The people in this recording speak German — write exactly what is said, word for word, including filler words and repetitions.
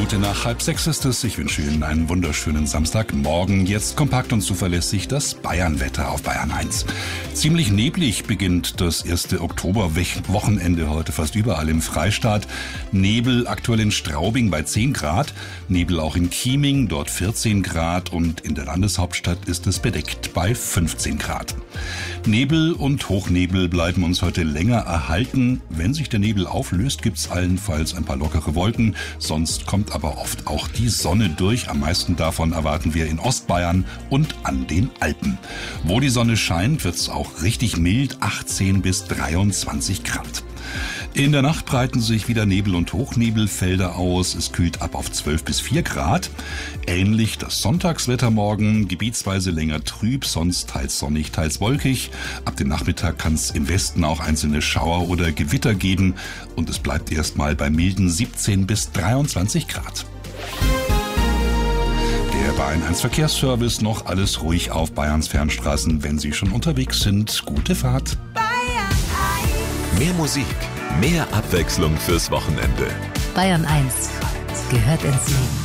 Minute nach halb sechs ist es. Ich wünsche Ihnen einen wunderschönen Samstagmorgen. Jetzt kompakt und zuverlässig das Bayernwetter auf Bayern eins. Ziemlich neblig beginnt das erste Oktoberwochenende heute fast überall im Freistaat. Nebel aktuell in Straubing bei zehn Grad, Nebel auch in Chieming, dort vierzehn Grad und in der Landeshauptstadt ist es bedeckt bei fünfzehn Grad. Nebel und Hochnebel bleiben uns heute länger erhalten. Wenn sich der Nebel auflöst, gibt's allenfalls ein paar lockere Wolken. Sonst kommt aber oft auch die Sonne durch. Am meisten davon erwarten wir in Ostbayern und an den Alpen. Wo die Sonne scheint, wird's auch richtig mild, achtzehn bis dreiundzwanzig Grad. In der Nacht breiten sich wieder Nebel- und Hochnebelfelder aus. Es kühlt ab auf zwölf bis vier Grad. Ähnlich das Sonntagswetter morgen, gebietsweise länger trüb, sonst teils sonnig, teils wolkig. Ab dem Nachmittag kann es im Westen auch einzelne Schauer oder Gewitter geben. Und es bleibt erstmal bei milden siebzehn bis dreiundzwanzig Grad. Der Bayern eins Verkehrsservice, noch alles ruhig auf Bayerns Fernstraßen. Wenn Sie schon unterwegs sind, gute Fahrt. Mehr Musik, mehr Abwechslung fürs Wochenende. Bayern eins gehört ins Leben.